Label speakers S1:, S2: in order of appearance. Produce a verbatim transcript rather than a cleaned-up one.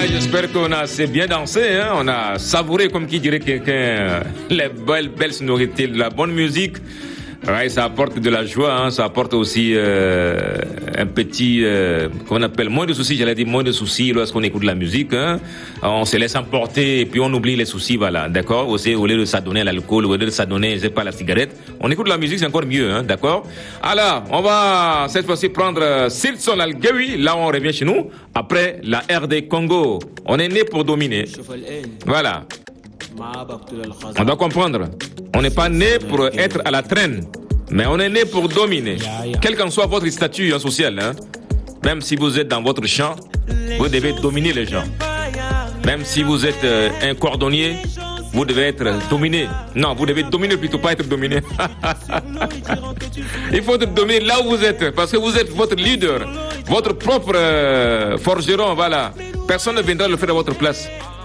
S1: J'espère qu'on a assez bien dansé, hein? On a savouré, comme qui dirait quelqu'un, les belles, belles sonorités, de la bonne musique. Ouais, ça apporte de la joie, hein? Ça apporte aussi euh, un petit, euh, qu'on appelle moins de soucis, j'allais dire moins de soucis lorsqu'on écoute de la musique. Hein? On se laisse emporter et puis on oublie les soucis, voilà, d'accord. Aussi, au lieu de s'adonner à l'alcool, au lieu de s'adonner, je sais pas, à la cigarette, on écoute de la musique, c'est encore mieux, hein? D'accord. Alors, on va cette fois-ci prendre Silson Algewi, là on revient chez nous, après la R D Congo. On est né pour dominer. Voilà. On doit comprendre. On n'est pas né pour être à la traîne, mais on est né pour dominer. Quel qu'en soit votre statut hein, social, hein, même si vous êtes dans votre champ, vous devez dominer les gens. Même si vous êtes euh, un cordonnier, vous devez être dominé. Non, vous devez dominer plutôt, pas être dominé. Il faut être dominé là où vous êtes, parce que vous êtes votre leader, votre propre euh, forgeron, voilà. Personne ne viendra le faire à votre place.